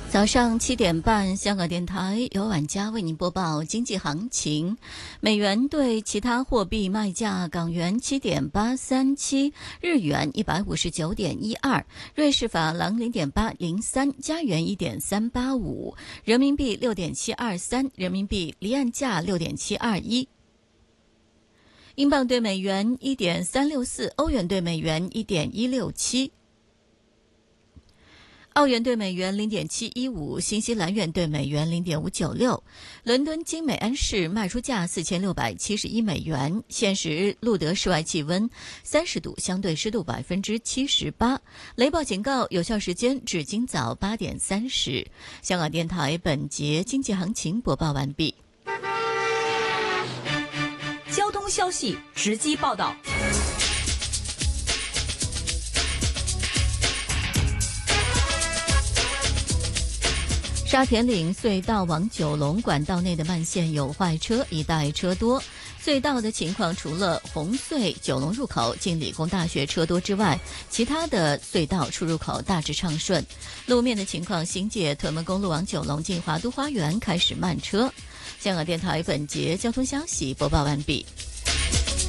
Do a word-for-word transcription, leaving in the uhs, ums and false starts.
早上七点半，香港电台由晚佳为您播报经济行情。美元对其他货币卖价：港元七点八三七，日元一百五十九点一二，瑞士法郎零点八零三，加元一点三八五，人民币六点七二三，人民币离岸价六点七二一。英镑对美元一点三六四，欧元对美元一点一六七。澳元对美元 零点七一五，新西兰元对美元 零点五九六，伦敦金美安士卖出价四千六百七十一美元。现时录得室外气温三十度，相对湿度百分之七十八。雷暴警告有效时间至今早八点三十。香港电台本节经济行情播报完毕。 交通消息直击报道。 沙田岭隧道往九龙管道内的慢线有坏车，一带车多。隧道的情况除了红隧九龙入口进理工大学车多之外，其他的隧道出入口大致畅顺。路面的情况，新界屯门公路往九龙进华都花园开始慢车。香港电台本节交通消息播报完毕。